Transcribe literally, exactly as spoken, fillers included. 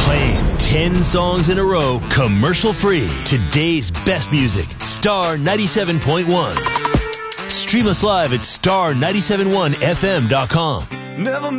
Playing ten songs in a row, commercial free. Today's best music, Star ninety-seven point one. Stream us live at star nine seven one f m dot com. Never